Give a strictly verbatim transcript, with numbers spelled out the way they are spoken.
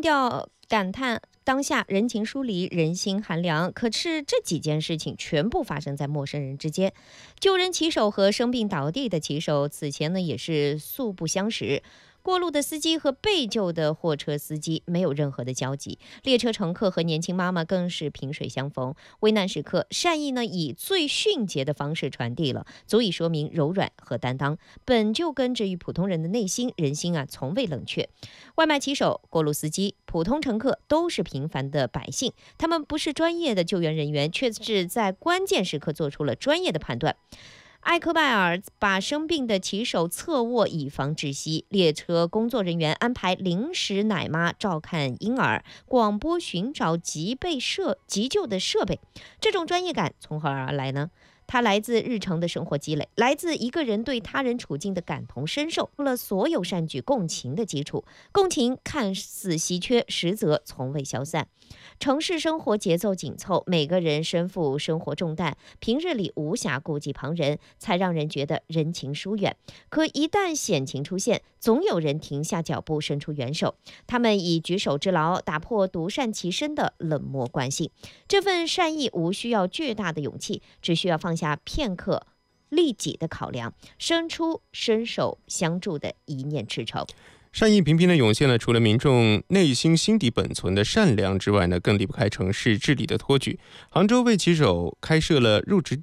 调感叹当下人情疏离，人心寒凉。可是这几件事情全部发生在陌生人之间。救人骑手和生病倒地的骑手此前呢也是素不相识。过路的司机和被救的货车司机没有任何的交集，列车乘客和年轻妈妈更是萍水相逢。危难时刻，善意呢以最迅捷的方式传递了，足以说明柔软和担当本就根植于普通人的内心，人心啊从未冷却。外卖骑手、过路司机、普通乘客都是平凡的百姓，他们不是专业的救援人员，却是在关键时刻做出了专业的判断。艾科拜尔把生病的骑手侧卧，以防窒息。列车工作人员安排临时奶妈照看婴儿，广播寻找急备设急救的设备。这种专业感从何而来呢？它来自日常的生活积累，来自一个人对他人处境的感同身受，了所有善举共情的基础。共情看似稀缺，实则从未消散。城市生活节奏紧凑，每个人身负生活重担，平日里无暇顾及旁人，才让人觉得人情疏远。可一旦险情出现，总有人停下脚步，伸出援手。他们以举手之劳打破独善其身的冷漠惯性。这份善意无需要巨大的勇气，只需要放下片刻利己的考量，伸出伸手相助的一念赤诚。 善意频频的涌现了，除了民众内心心底本存的善良之外呢，更离不开城市治理的托举。杭州为骑手开设了入职